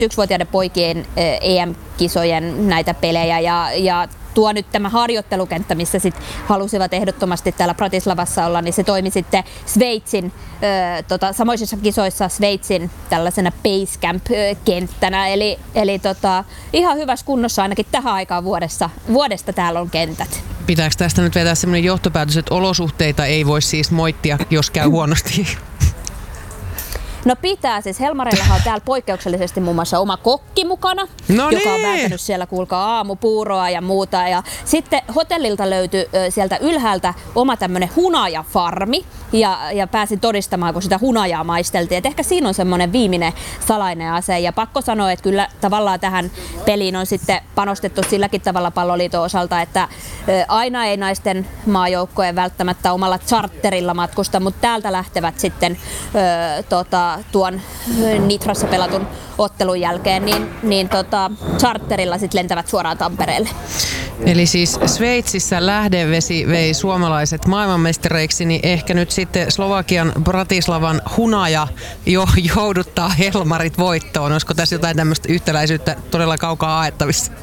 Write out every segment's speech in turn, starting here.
21-vuotiaiden poikien EM-kisojen näitä pelejä ja tuo nyt tämä harjoittelukenttä, missä sit halusivat ehdottomasti täällä Bratislavassa olla, niin se toimi sitten Sveitsin, samoisissa kisoissa Sveitsin tällaisena base camp-kenttänä, eli ihan hyvässä kunnossa ainakin tähän aikaan vuodesta täällä on kentät. Pitääkö tästä nyt vetää sellainen johtopäätös, että olosuhteita ei voi siis moittia, jos käy huonosti? No pitää, siis Helmareillahan on täällä poikkeuksellisesti muun muassa oma kokki mukana, joka on vääntänyt siellä kuulkaa aamupuuroa ja muuta. Ja sitten hotellilta löytyi sieltä ylhäältä oma tämmönen hunajafarmi ja pääsin todistamaan, kun sitä hunajaa maisteltiin. Et ehkä siinä on semmoinen viimeinen salainen ase ja pakko sanoa, että kyllä tavallaan tähän peliin on sitten panostettu silläkin tavalla Palloliiton osalta, että aina ei naisten maajoukkojen välttämättä omalla charterilla matkusta, mutta täältä lähtevät sitten tuon Nitrassa pelatun ottelun jälkeen, niin charterilla sitten lentävät suoraan Tampereelle. Eli siis Sveitsissä lähdevesi vei suomalaiset maailmanmestareiksi, niin ehkä nyt sitten Slovakian Bratislavan hunaja jouduttaa Helmarit voittoon. Olisiko tässä jotain tämmöistä yhtäläisyyttä todella kaukaa aettavissa?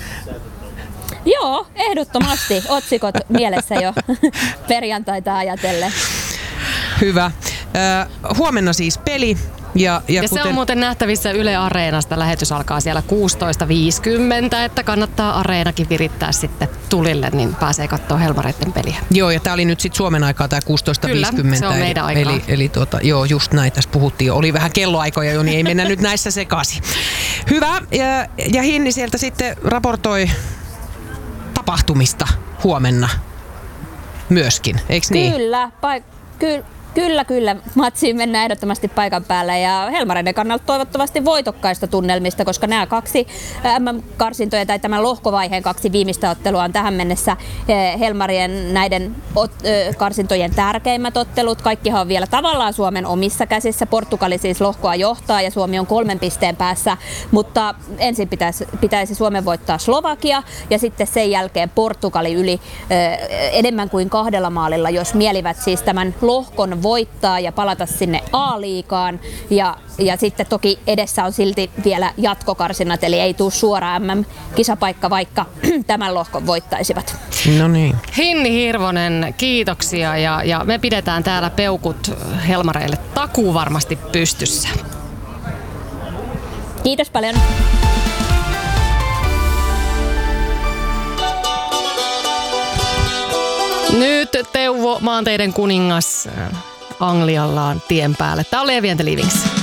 Joo, ehdottomasti. Otsikot mielessä jo perjantaita ajatellen. Hyvä. Huomenna siis peli. Ja se on muuten nähtävissä Yle Areenasta. Lähetys alkaa siellä 16.50, että kannattaa Areenakin virittää sitten tulille, niin pääsee katsoa Helmareiden peliä. Joo, ja tää oli nyt sitten Suomen aikaa tää 16.50. Kyllä, se on meidän aikaa. Eli joo, just näin tässä puhuttiin. Oli vähän kelloaikoja jo, niin ei mennä nyt näissä sekaisin. Hyvä, ja Hinni sieltä sitten raportoi tapahtumista huomenna myöskin, eikö niin? Kyllä. Matsiin mennään ehdottomasti paikan päällä ja Helmareiden kannalta toivottavasti voitokkaista tunnelmista, koska nämä kaksi MM-karsintoja tai tämän lohkovaiheen kaksi viimeistä ottelua on tähän mennessä Helmarien näiden karsintojen tärkeimmät ottelut. Kaikkihan on vielä tavallaan Suomen omissa käsissä. Portugali siis lohkoa johtaa ja Suomi on 3 pisteen päässä, mutta ensin pitäisi Suomen voittaa Slovakia ja sitten sen jälkeen Portugali yli enemmän kuin 2 maalilla, jos mielivät siis tämän lohkon voittaa ja palata sinne A-liigaan ja sitten toki edessä on silti vielä jatkokarsinnat, eli ei tule suora MM-kisapaikka, vaikka tämän lohkon voittaisivat. No niin. Hinni Hirvonen, kiitoksia ja me pidetään täällä peukut Helmareille takuu varmasti pystyssä. Kiitos paljon. Nyt Teuvo, maanteiden kuningas, Anglialla on tien päällä. Tämä on Levi and the Leavings.